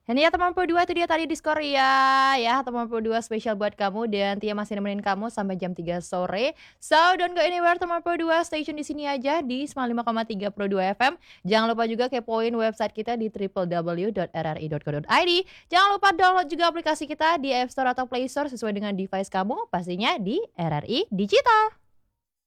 Ini ya teman Pro 2 itu dia tadi diskor ya teman Pro 2 spesial buat kamu dan Tia masih nemenin kamu sampai jam 3 sore. So don't go anywhere teman Pro 2, stay tune di sini aja di 95,3 Pro 2 FM. Jangan lupa juga kepoin website kita di www.rri.co.id. Jangan lupa download juga aplikasi kita di App Store atau Play Store sesuai dengan device kamu, pastinya di RRI Digital.